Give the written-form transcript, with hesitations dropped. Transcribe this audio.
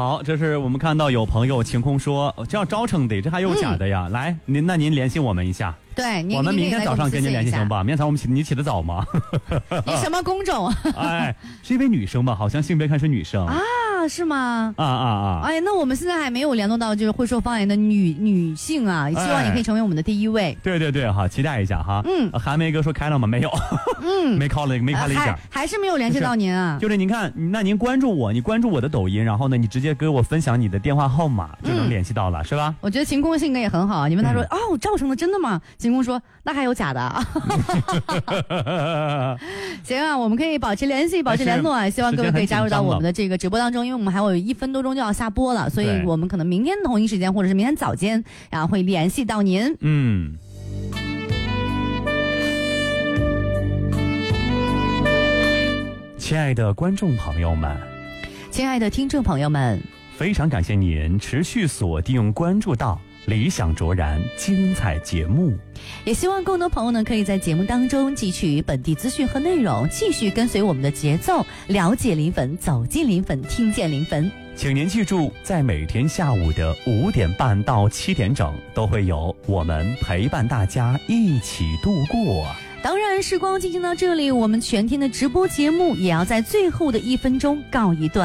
好，这是我们看到有朋友晴空说这要招成的，这还有假的呀？来，您联系我们一下。 对， 我们明天早上跟您联系行吧？明天早上你起得早吗？ 你什么工种？ 哎，是一位女生吧？好像性别看是女生啊？是吗？ 哎， 那我们现在还没有联络到就是会说方言的女性啊，希望也可以成为我们的第一位。 对，好，期待一下哈。韩梅哥说开了吗？没有，没开了一下， 还是没有联系到您啊。 就是您看，那您关注我，你关注我的抖音，然后呢，你直接给我分享你的电话号码，就能联系到了，是吧？ 我觉得晴空性格也很好，你问他说赵成的真的吗？晴空说那还有假的啊。行啊，我们可以保持联系，保持联络啊，希望各位可以加入到我们的这个直播当中，因为我们还有1分多钟就要下播了，所以我们可能明天同一时间或者是明天早间，然后会联系到您。 亲爱的观众朋友们， 亲爱的听众朋友们， 非常感谢您持续锁定关注到理想卓然精彩节目， 也希望更多朋友呢可以在节目当中汲取本地资讯和内容，继续跟随我们的节奏，了解临汾，走进临汾，听见临汾。 请您记住，在每天下午的5点半到7点整，都会有我们陪伴大家一起度过。 当然，时光进行到这里，我们全天的直播节目也要在最后的1分钟告一段。